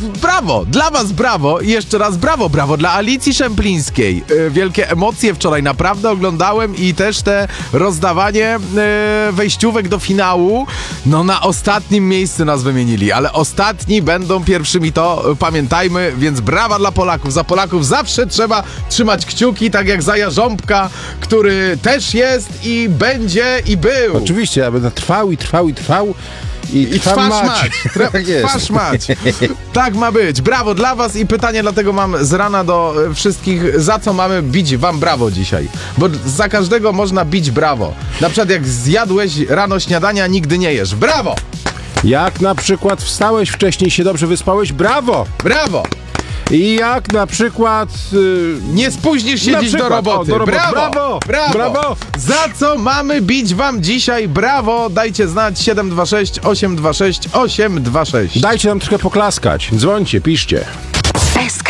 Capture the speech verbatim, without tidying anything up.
brawo, dla was brawo i jeszcze raz brawo, brawo dla Alicji Szemplińskiej. Yy, wielkie emocje wczoraj naprawdę oglądałem i też te rozdawanie yy, wejściówek do finału. No na ostatnim miejscu nas wymienili, ale ostatni będą pierwszymi, to pamiętajmy, więc brawa dla Polaków. Za Polaków zawsze trzeba trzymać kciuki, tak jak za Jarząbka, który też jest i będzie i był. Oczywiście, ja będę trwał i trwał i trwał. I, I trwasz mać. Tra- Tak jest. Trwasz mać. Tak ma być. Brawo dla was i pytanie dlatego mam z rana do e, wszystkich, za co mamy bić wam brawo dzisiaj. Bo za każdego można bić brawo. Na przykład jak zjadłeś rano śniadania, nigdy nie jesz. Brawo! Jak na przykład wstałeś wcześniej, się dobrze wyspałeś, brawo! Brawo! I jak na przykład... Yy, Nie spóźnisz się na dziś przykład, do roboty. o, do roboty. Brawo! Brawo! Brawo! Brawo! Za co mamy bić wam dzisiaj brawo? Dajcie znać siedem dwa sześć osiem dwa sześć osiem dwa sześć. dajcie nam trochę poklaskać. Dzwońcie, piszcie.